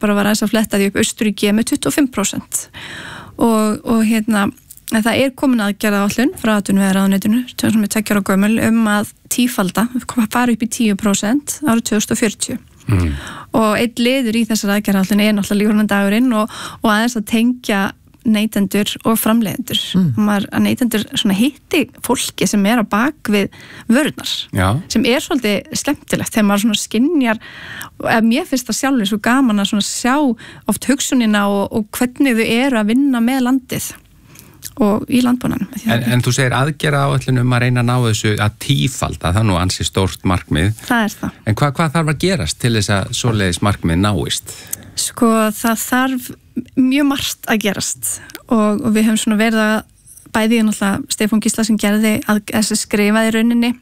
bara var aðeins að fletta því upp Austurríki með 25% og það komin aðgerðaáætlun frá atvinnuvegaráðuneytinu sem er 2 ára gömul að tífalda, fara upp í 10% árið 2040 og einn liður í þessar aðgerðaáætlun náttúrulega lífrænan dagurinn og aðeins að tengja neytendur og framleiðendur að neytendur svona hitti fólki sem á bak við vörurnar sem svolítið skemmtilegt þegar maður svona skynjar mér finnst það sjálfur svo gaman að svona sjá oft hugsunina og hvernig þau að vinna með landið og í landbúnaðinum. En þú segir aðgerðaáætlun að reyna að ná þessu að tífalda, það nú ansi stórt markmið. Það það. En hvað þarf að gerast til þess að svoleiðis markmið náist? Sko það þarf mjög margt að gerast og við höfum svona verið að bæði náttúrulega Stefán Gísla sem gerði skrifaði rauninni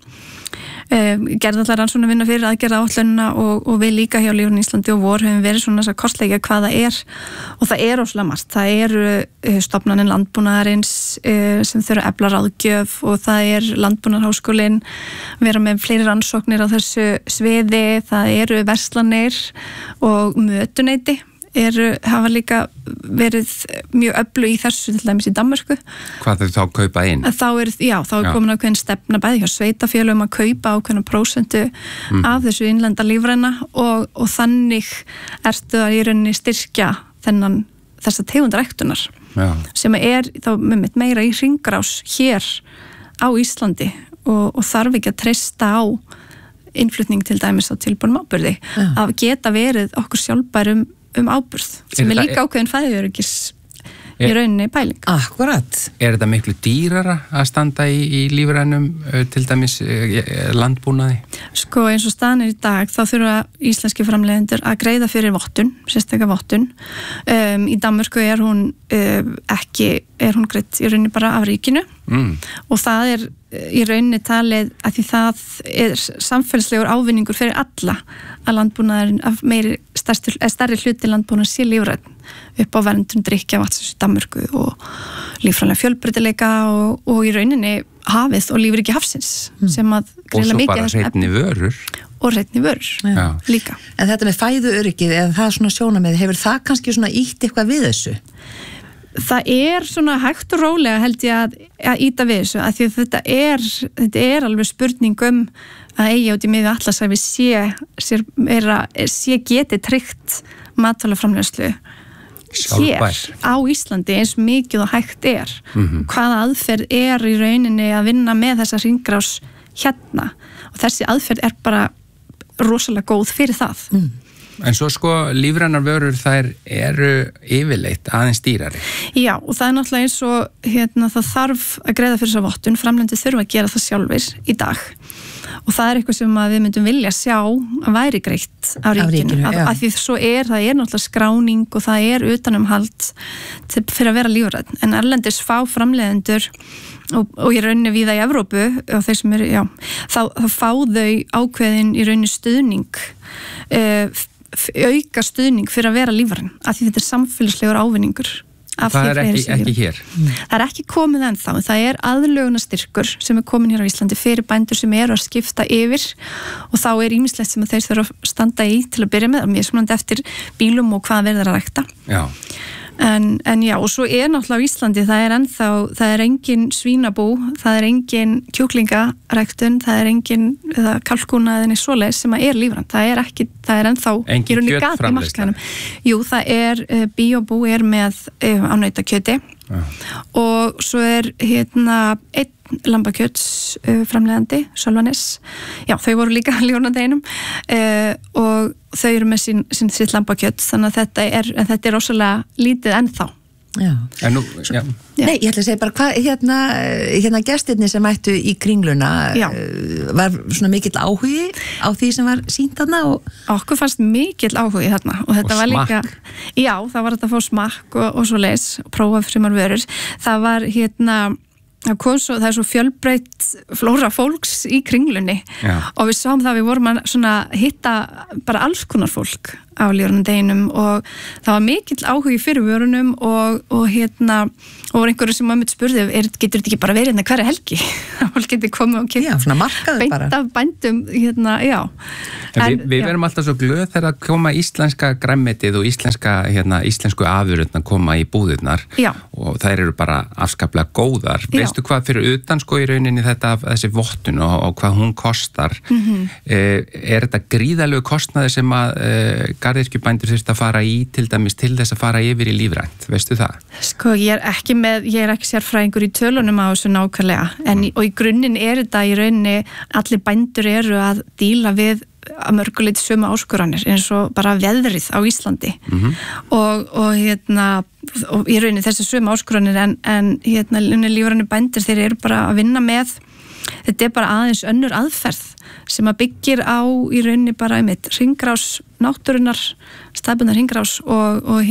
gerði allar rannsóknar vinna fyrir aðgerðaáætlunina og við líka hjá Lífrænu Íslandi og vor höfum verið svona að kortleggja hvað það og það óslega margt. Það eru stofnanir landbúnaðarins sem þurfa að efla ráðgjöf og það landbúnaðarháskólinn vera með fleiri rannsóknir á þessu sviði, það eru verslanir og mötuneyti hafa líka verið mjög öflug í þessu til dæmis í Danmörku. Hvað þau þá kaupa inn? Þá komin ákveðin stefna bæði hjá sveitafélögum að kaupa ákveðna prósentu af þessu innlenda lífræna og þannig ertu að í rauninni styrkja þessa tegundaræktunar sem þá meira í hringrás hér á Íslandi og þarf ekki að treysta á innflutning til dæmis á tilbúnum áburði að geta verið okkur sjálfbærum áburð sem líka ákveðin fæðuöryggis í rauninni pæling. Akkurat. Þetta miklu dýrara að standa í lífrænum til dæmis landbúnaði? Sko eins og staðan í dag þá þurfa íslenski framleiðendur að greiða fyrir vottun, sérstaka vottun. Í Danmörku hún greidd í rauninni bara af ríkinu og það í rauninni talið að því það samfélagslegur ávinningur fyrir alla að landbúnaðurinn af stærri hluti landbúnaðar sé lífrænn upp á verndun drykkjarvatns í Danmörku og líffræðilega fjölbreytileika og í rauninni hafið og lífríki hafsins sem að greina mikið og svo bara hreinni vörur og hreinni vörur líka. En þetta með fæðuöryggið eða það svona sjónarmið, hefur það kannski svona ítt eitthvað við þessu? Það svona hægt og rólega held ég að íta við þessu að því að þetta alveg spurning að eigi út í miðju Atlantshafi sé geti tryggt matvælaframleiðslu hér á Íslandi eins mikið og hægt hvaða aðferð í rauninni að vinna með þessa hringrás hérna og þessi aðferð bara rosalega góð fyrir það. En svo lífrænar vörur þær eru yfirleitt aðeins dýrari. Já, og það náttúrulega eins og það þarf að greiða fyrir þessa vottun, framleiðendur þurfa að gera það sjálfir í dag. Og það eitthvað sem við myndum vilja sjá að væri greitt af ríkinu. Af því það náttúrulega skráning og það utanumhald fyrir að vera lífrænn. En erlendis fá framleiðendur og í rauninni víða í Evrópu og þeir sem þá fá þau ákveðin í rauninni stuðning auka stuðning fyrir að vera lífrænn af því þetta samfélagslegur ávinningur. Það ekki hér? Það ekki komið ennþá, það aðlögunarstyrkur sem komin hér á Íslandi fyrir bændur sem að skipta yfir og þá ýmislegt sem þeir þurfa að standa í til að byrja með, mismunandi eftir bílum og hvað verður að rækta. Já. En já, og svo náttúrulega á Íslandi, það engin svínabú, það engin kjúklingaræktun, það engin kalkúnaðinni svoleiðis sem lífrænt. Það ennþá engin kjötframleiðsla. Jú, það bíóbú með á nautakjöti og svo einn lambakjöts framleiðandi, Sölvanes. Já, þau voru líka lífrænandi einum og þau eru með sitt lambakjött, þannig að þetta rosalega lítið ennþá. Já. Nei, ég ætla að segja bara hvað gestirni sem mættu í Kringluna var svona mikill áhugi á því sem var sýnt þarna okkur fannst mikill áhugi þarna og þetta var líka, já, það var að fá smakk og svo leis, prófa frumar vörur. Það var það svo fjölbreytt flóra fólks í Kringlunni og við sáum það við vorum að hitta bara alls konar fólk á lífrænum deginum og það var mikill áhugi fyrir vörunum og voru einhverju sem maður spurði, getur þetta ekki bara verið hérna hverja helgi? Það getur komið og kemur. Já, svona markaður bara. Beint af bændum, já. Við verum alltaf svo glöð þegar að koma íslenska græmmetið og íslensku afurðurnar koma í búðirnar og þær eru bara afskaplega góðar. Veistu hvað fyrir utan sko í rauninni þessi vottun og hvað hún kostar? Er þetta gríðalegu kostnaði sem að garðyrkjubændur þurft að fara í til dæmis til þess að fara yfir í lífrænt? Veistu það? Sko, ég er ekki sérfræðingur í tölunum á þessu nákvæmlega og í grunninn er þetta í rauninni allir bændur eru að díla við að mörguleiti sömu áskoranir eins og bara veðrið á Íslandi og í rauninni þessi sömu áskoranir en lífrænu bændur þeir eru bara að vinna með þetta er bara aðeins önnur aðferð sem að byggir á í rauninni bara hringrás náttúrunar staðbundnar hringrás og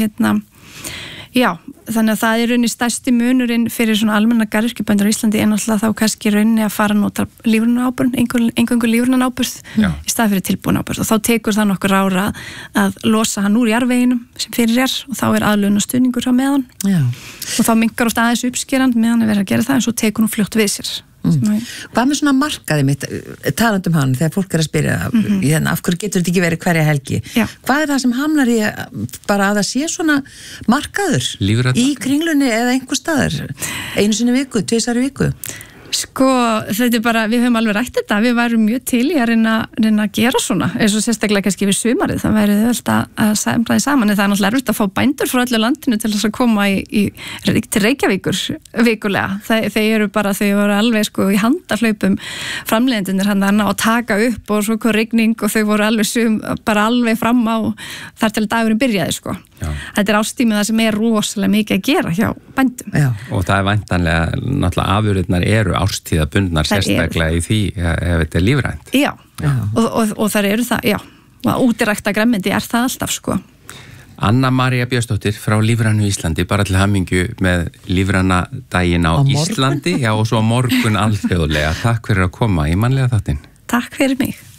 já, þannig að það er rauninni stærsti munurinn fyrir svona almenna garðyrkjubændur á Íslandi en alltaf þá kannski rauninni að fara að nota lífræna áburð, einhverjum lífrænan áburð í stað fyrir tilbúin áburð og þá tekur það nokkur ára að losa hann úr jarðveginum sem fyrir og þá er aðlögun og stuðningur á meðan og þá minnkar oft aðeins uppskerand meðan að vera að gera það en svo tekur hún fljótt við sér. Hvað með svona markaði mitt talandum hann þegar fólk er að spyrja af hverju getur þetta ekki verið hverja helgi hvað er það sem hamlar í bara að það sé svona markaður í Kringlunni eða einhver staðar einu sinni viku, 2 sinni viku? Sko, þetta er bara, við höfum alveg rætt þetta, við værum mjög til í að reyna að gera svona, eins og sérstaklega kannski við sumarið, það væri öll að samræði saman, en það er náttúrulega erfitt að fá bændur frá öllu landinu til þess að koma til Reykjavíkur vikulega, þeir eru alveg sko í handahlaupum framleiðendurnir hann og taka upp og svo kom rigning og þau voru alveg fram á þar til dagurinn byrjaði sko. Þetta er ástímið það sem er rosalega mikið að gera hjá bændum. Og það er væntanlega, náttúrulega afurðirnar eru árstíðabundnar sérstaklega í því ef þetta er lífrænt. Já. Og þar eru það, og útirækta grænmeti er það alltaf sko. Anna María Björnsdóttir frá Lífrænu Íslandi, bara til hamingju með lífræna daginn á Íslandi og svo morgun alþjóðlega. Takk fyrir að koma í mannlega þáttinn. Takk fyrir mig.